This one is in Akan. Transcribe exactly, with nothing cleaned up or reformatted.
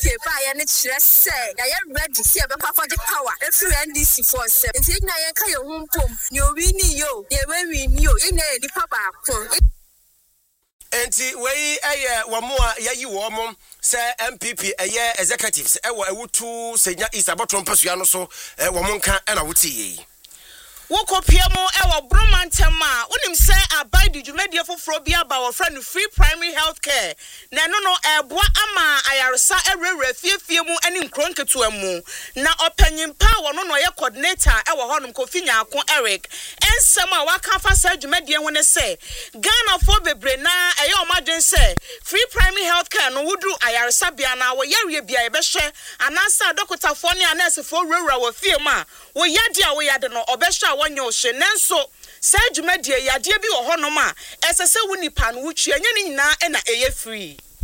P ba ya ne kyerɛ sɛ ya yɛ ready see e be kwa the power every N D C for se nti na yɛ ka yɛ ho mpom ne owi ni yo ne we wi ni yo ina yɛ nipa ba ko enti we eye wo mo a yayi wo mo se M P P eye executives e wo awutu senya East Abotron pasua no so wo mo nka e na wuti yi Wokopiemo ewo bromantema unim say abai di dwumadie foforo bia ba wo friend free primary health care na no no eboa ama ayaresa ewrewre fiefie mu ani nkronketu amu na opanyimpa wo no no ye coordinator ewo honum Kofi Nyaako Eric ensem a waka fa sa dwumadie ho ne say Ghana for bebre na eye omadwen say free primary health care no wudu ayaresa bia na wo yawie bia ye behwe anasa dokotafo ne anesefo rewra wo fie ma wo yade a wo yade no obehwe wanyo hye nenso sa dwumadie yade bi wo honom a esese woni pa no wutwe anya ni nyina e na eye free